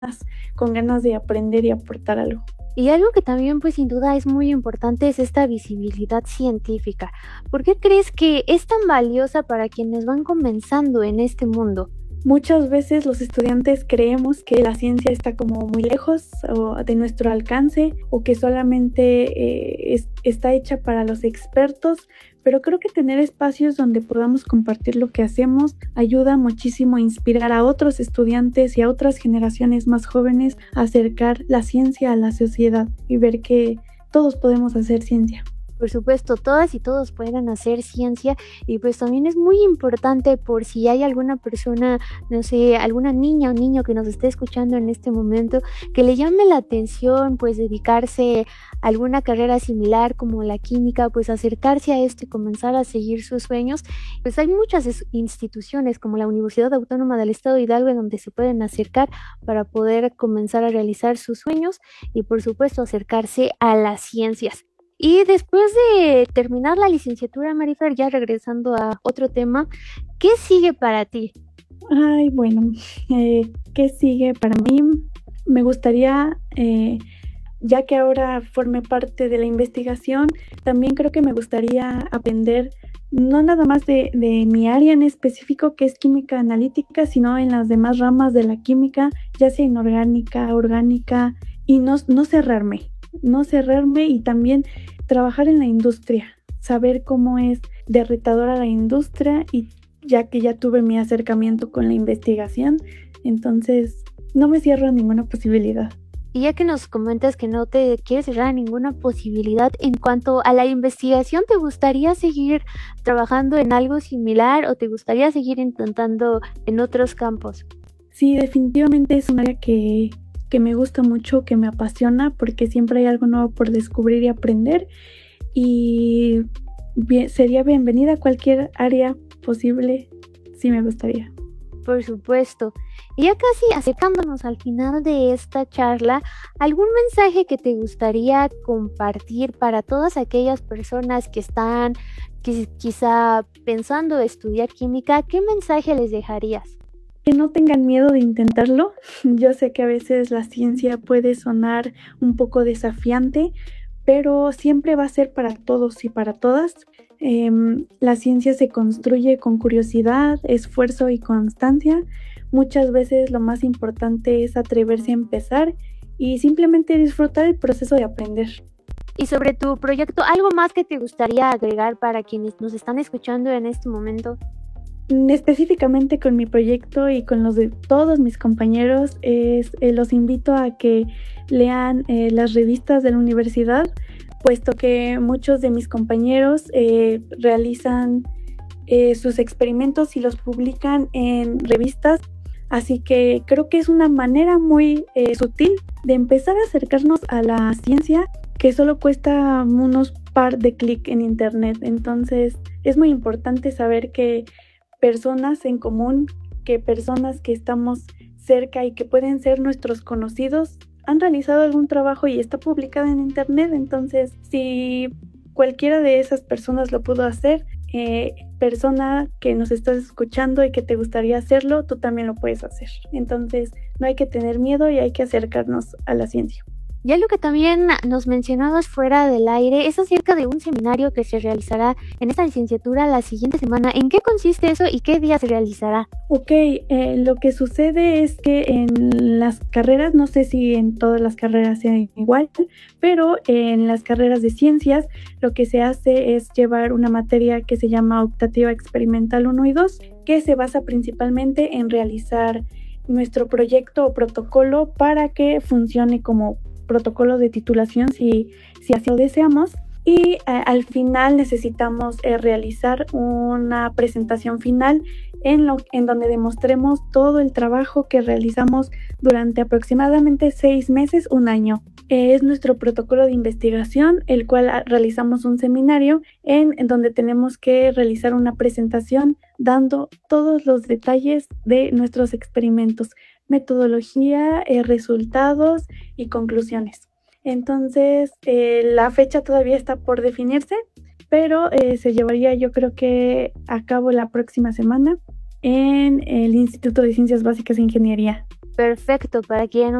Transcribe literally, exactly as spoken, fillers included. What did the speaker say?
con ganas de aprender y aportar algo. Y algo que también, pues sin duda es muy importante es esta visibilidad científica. ¿Por qué crees que es tan valiosa para quienes van comenzando en este mundo? Muchas veces los estudiantes creemos que la ciencia está como muy lejos o de nuestro alcance o que solamente eh, es, está hecha para los expertos, pero creo que tener espacios donde podamos compartir lo que hacemos ayuda muchísimo a inspirar a otros estudiantes y a otras generaciones más jóvenes a acercar la ciencia a la sociedad y ver que todos podemos hacer ciencia. Por supuesto, todas y todos pueden hacer ciencia y pues también es muy importante por si hay alguna persona, no sé, alguna niña o niño que nos esté escuchando en este momento, que le llame la atención, pues dedicarse a alguna carrera similar como la química, pues acercarse a esto y comenzar a seguir sus sueños. Pues hay muchas es- instituciones como la Universidad Autónoma del Estado de Hidalgo en donde se pueden acercar para poder comenzar a realizar sus sueños y por supuesto acercarse a las ciencias. Y después de terminar la licenciatura, Marifer, ya regresando a otro tema, ¿qué sigue para ti? Ay, bueno, eh, ¿qué sigue para mí? Me gustaría, eh, ya que ahora formé parte de la investigación, también creo que me gustaría aprender no nada más de, de mi área en específico, que es química analítica, sino en las demás ramas de la química, ya sea inorgánica, orgánica, y no, no cerrarme, no cerrarme y también trabajar en la industria, saber cómo es de retadora la industria y ya que ya tuve mi acercamiento con la investigación, entonces no me cierro a ninguna posibilidad. Y ya que nos comentas que no te quieres cerrar a ninguna posibilidad en cuanto a la investigación, ¿te gustaría seguir trabajando en algo similar o te gustaría seguir intentando en otros campos? Sí, definitivamente es un área que, que me gusta mucho, que me apasiona, porque siempre hay algo nuevo por descubrir y aprender. Y bien, sería bienvenida a cualquier área posible, sí me gustaría. Por supuesto. Y ya casi acercándonos al final de esta charla, ¿algún mensaje que te gustaría compartir para todas aquellas personas que están qui- quizá pensando estudiar química? ¿Qué mensaje les dejarías? Que no tengan miedo de intentarlo. Yo sé que a veces la ciencia puede sonar un poco desafiante, pero siempre va a ser para todos y para todas. Em, la ciencia se construye con curiosidad, esfuerzo y constancia. Muchas veces lo más importante es atreverse a empezar y simplemente disfrutar el proceso de aprender. Y sobre tu proyecto, ¿algo más que te gustaría agregar para quienes nos están escuchando en este momento? Específicamente con mi proyecto y con los de todos mis compañeros, es, eh, los invito a que lean eh, las revistas de la universidad, puesto que muchos de mis compañeros eh, realizan eh, sus experimentos y los publican en revistas. Así que creo que es una manera muy eh, sutil de empezar a acercarnos a la ciencia que solo cuesta unos par de clics en internet. Entonces es muy importante saber que personas en común, que personas que estamos cerca y que pueden ser nuestros conocidos han realizado algún trabajo y está publicado en internet. Entonces, si cualquiera de esas personas lo pudo hacer, eh, persona que nos estás escuchando y que te gustaría hacerlo, tú también lo puedes hacer. Entonces, no hay que tener miedo y hay que acercarnos a la ciencia. Y algo que también nos mencionabas fuera del aire es acerca de un seminario que se realizará en esta licenciatura la siguiente semana. ¿En qué consiste eso y qué día se realizará? Ok, eh, lo que sucede es que en las carreras, no sé si en todas las carreras sea igual, pero en las carreras de ciencias lo que se hace es llevar una materia que se llama optativa experimental uno y dos, que se basa principalmente en realizar nuestro proyecto o protocolo para que funcione como protocolo de titulación si, si así lo deseamos. Y eh, al final necesitamos eh, realizar una presentación final en, lo, en donde demostremos todo el trabajo que realizamos durante aproximadamente seis meses, un año. Eh, es nuestro protocolo de investigación, el cual a, realizamos un seminario en, en donde tenemos que realizar una presentación dando todos los detalles de nuestros experimentos, metodología, eh, resultados y conclusiones. Entonces, eh, la fecha todavía está por definirse, pero eh, se llevaría yo creo que a cabo la próxima semana en el Instituto de Ciencias Básicas e Ingeniería. perfecto para que ya no